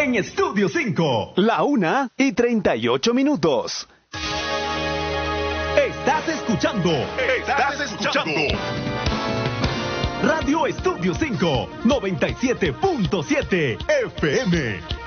en Estudio 5. La 1:38. Estás escuchando Radio Estudio 5, 97.7 FM.